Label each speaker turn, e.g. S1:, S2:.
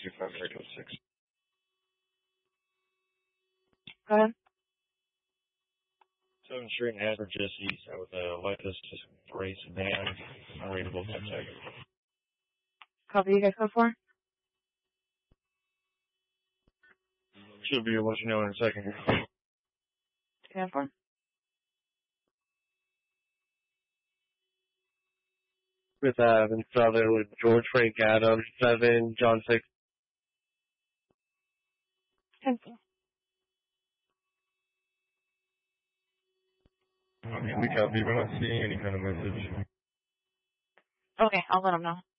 S1: 625 Radio 6.
S2: Go ahead.
S1: 7th Street in Hazard, just east. I would like this race van. Unreadable contact.
S2: Copy, you guys go for?
S1: Should be able to let you know in a second.
S2: 2-4.
S3: With in Southern with George Frank Adams, 7, John 6.
S2: 10-4.
S1: Okay, we copy. We're not seeing any kind of message.
S2: Okay, I'll let them know.